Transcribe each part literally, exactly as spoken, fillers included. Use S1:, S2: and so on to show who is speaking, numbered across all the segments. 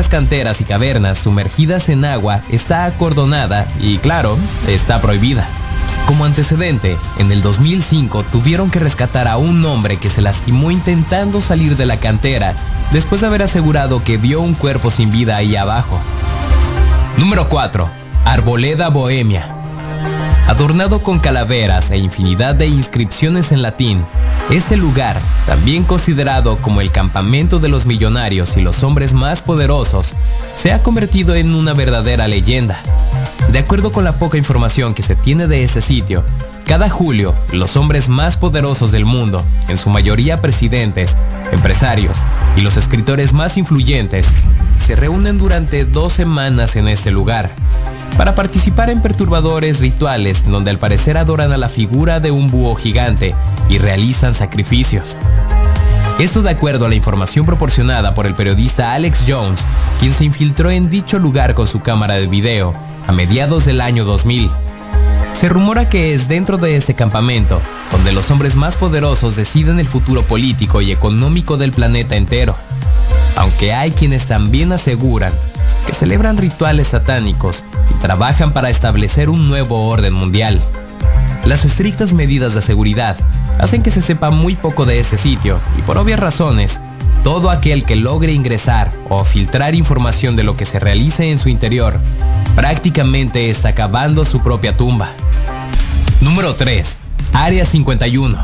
S1: estas canteras y cavernas sumergidas en agua está acordonada y, claro, está prohibida. Como antecedente, en el dos mil cinco tuvieron que rescatar a un hombre que se lastimó intentando salir de la cantera después de haber asegurado que vio un cuerpo sin vida ahí abajo. Número cuatro. Arboleda Bohemia. Adornado con calaveras e infinidad de inscripciones en latín, este lugar, también considerado como el campamento de los millonarios y los hombres más poderosos, se ha convertido en una verdadera leyenda. De acuerdo con la poca información que se tiene de este sitio, cada julio, los hombres más poderosos del mundo, en su mayoría presidentes, empresarios y los escritores más influyentes, se reúnen durante dos semanas en este lugar para participar en perturbadores rituales donde al parecer adoran a la figura de un búho gigante y realizan sacrificios. Esto de acuerdo a la información proporcionada por el periodista Alex Jones, quien se infiltró en dicho lugar con su cámara de video a mediados del año dos mil. Se rumora que es dentro de este campamento donde los hombres más poderosos deciden el futuro político y económico del planeta entero, aunque hay quienes también aseguran que celebran rituales satánicos y trabajan para establecer un nuevo orden mundial. Las estrictas medidas de seguridad hacen que se sepa muy poco de este sitio y por obvias razones, todo aquel que logre ingresar o filtrar información de lo que se realice en su interior prácticamente está cavando su propia tumba. Número tres. Área cincuenta y uno.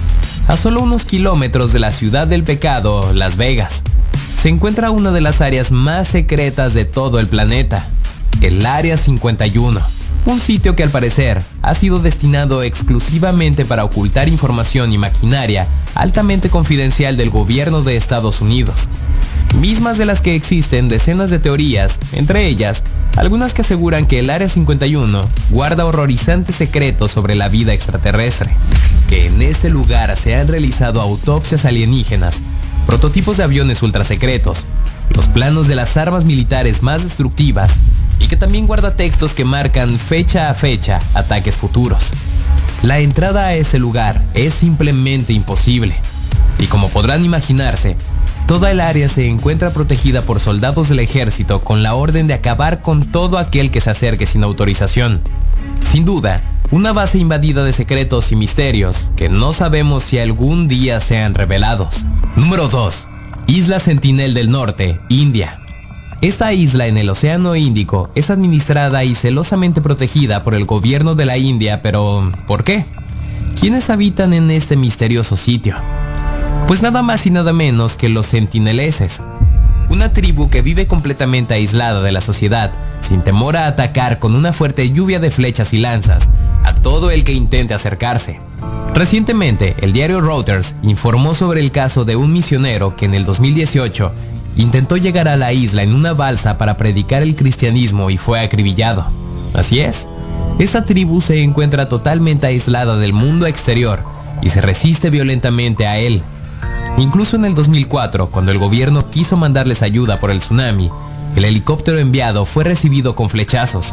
S1: A solo unos kilómetros de la ciudad del pecado, Las Vegas, se encuentra una de las áreas más secretas de todo el planeta, el Área cincuenta y uno, un sitio que al parecer ha sido destinado exclusivamente para ocultar información y maquinaria altamente confidencial del gobierno de Estados Unidos, mismas de las que existen decenas de teorías, entre ellas algunas que aseguran que el Área cincuenta y uno guarda horrorizantes secretos sobre la vida extraterrestre, que en este lugar se han realizado autopsias alienígenas, prototipos de aviones ultrasecretos, los planos de las armas militares más destructivas y que también guarda textos que marcan fecha a fecha ataques futuros. La entrada a ese lugar es simplemente imposible y como podrán imaginarse, toda el área se encuentra protegida por soldados del ejército con la orden de acabar con todo aquel que se acerque sin autorización. Sin duda, una base invadida de secretos y misterios que no sabemos si algún día sean revelados. Número dos. Isla Sentinel del Norte, India. Esta isla en el Océano Índico es administrada y celosamente protegida por el gobierno de la India, pero ¿por qué? ¿Quiénes habitan en este misterioso sitio? Pues nada más y nada menos que los sentineleses, una tribu que vive completamente aislada de la sociedad, sin temor a atacar con una fuerte lluvia de flechas y lanzas a todo el que intente acercarse. Recientemente, el diario Reuters informó sobre el caso de un misionero que en el dos mil dieciocho intentó llegar a la isla en una balsa para predicar el cristianismo y fue acribillado. Así es, esta tribu se encuentra totalmente aislada del mundo exterior y se resiste violentamente a él. Incluso en el dos mil cuatro, cuando el gobierno quiso mandarles ayuda por el tsunami, el helicóptero enviado fue recibido con flechazos.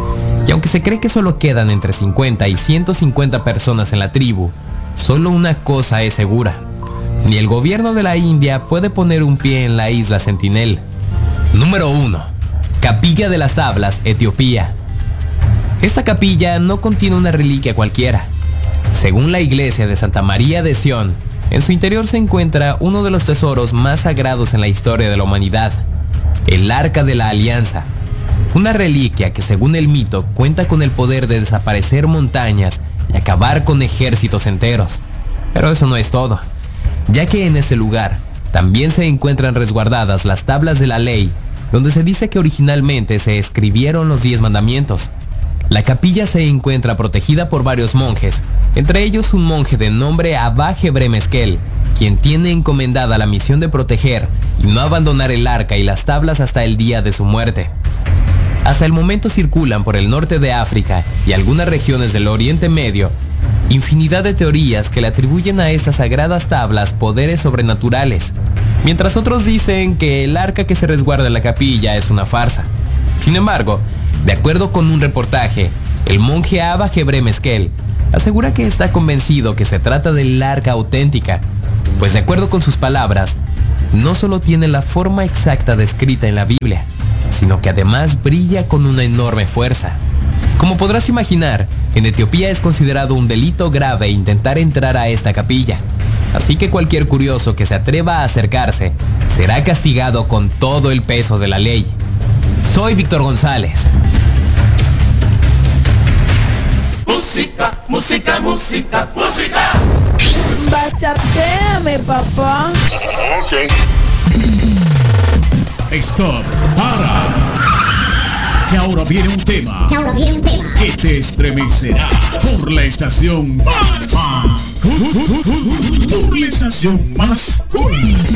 S1: Y aunque se cree que solo quedan entre cincuenta y ciento cincuenta personas en la tribu, solo una cosa es segura: ni el gobierno de la India puede poner un pie en la isla Sentinel. Número uno. Capilla de las Tablas, Etiopía. Esta capilla no contiene una reliquia cualquiera. Según la iglesia de Santa María de Sion, en su interior se encuentra uno de los tesoros más sagrados en la historia de la humanidad, el Arca de la Alianza, una reliquia que según el mito cuenta con el poder de desaparecer montañas y acabar con ejércitos enteros. Pero eso no es todo, ya que en ese lugar también se encuentran resguardadas las tablas de la ley, donde se dice que originalmente se escribieron los diez mandamientos. La capilla se encuentra protegida por varios monjes, entre ellos un monje de nombre Abba Gebre Meskel, quien tiene encomendada la misión de proteger y no abandonar el arca y las tablas hasta el día de su muerte. Hasta el momento circulan por el norte de África y algunas regiones del Oriente Medio infinidad de teorías que le atribuyen a estas sagradas tablas poderes sobrenaturales, mientras otros dicen que el arca que se resguarda en la capilla es una farsa. Sin embargo, de acuerdo con un reportaje, el monje Abba Gebre Meskel asegura que está convencido que se trata del arca auténtica, pues de acuerdo con sus palabras, no solo tiene la forma exacta descrita en la Biblia, sino que además brilla con una enorme fuerza. Como podrás imaginar, en Etiopía es considerado un delito grave intentar entrar a esta capilla, así que cualquier curioso que se atreva a acercarse será castigado con todo el peso de la ley. Soy Víctor González.
S2: Música, música, música, música.
S3: Bachateame, papá.
S2: Ok.
S4: Stop, para. Que ahora viene un tema.
S5: Que ahora viene un tema.
S4: Que te estremecerá por la estación más. Por la estación más cool.